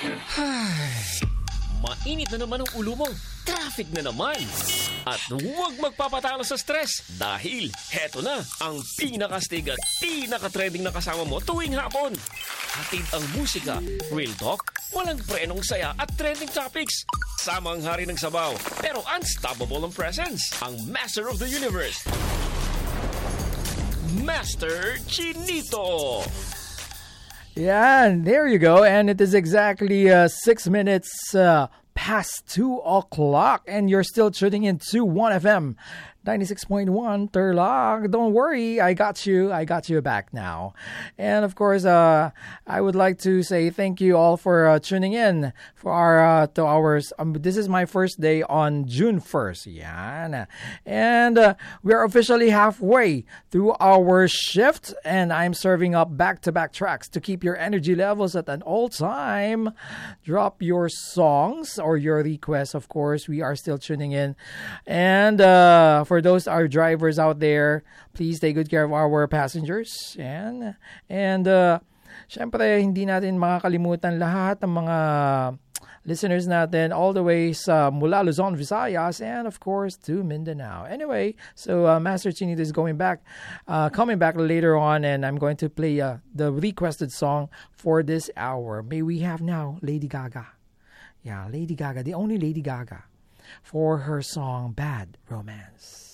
Mainit na naman ang ulo mo. Traffic na naman. At huwag magpapatalo sa stress dahil heto na ang pinakastig at pinaka-trending na kasama mo tuwing hapon. Hatid ang musika, real talk, walang prenong saya at trending topics. Sama ang hari ng sabaw, pero unstoppable ang presence. Ang Master of the Universe, Master Chinito. Yeah, there you go. And it is exactly 6 minutes past 2 o'clock. And you're still tuning in to 1FM 96.1 Turlock. Don't worry, I got you back now. And of course, I would like to say thank you all for tuning in for our to ours. This is my first day on June 1st. Yeah, and we're officially halfway through our shift, and I'm serving up back-to-back tracks to keep your energy levels at an all-time. Drop your songs or your requests. Of course, we are still tuning in, and for those our drivers out there, please take good care of our passengers. And syempre, hindi natin makakalimutan lahat ng mga listeners natin all the way sa mula Luzon, Visayas, and of course to Mindanao. Anyway, so Master Chinito is coming back later on, and I'm going to play the requested song for this hour. May we have now Lady Gaga. Yeah, Lady Gaga, the only Lady Gaga, for her song Bad Romance.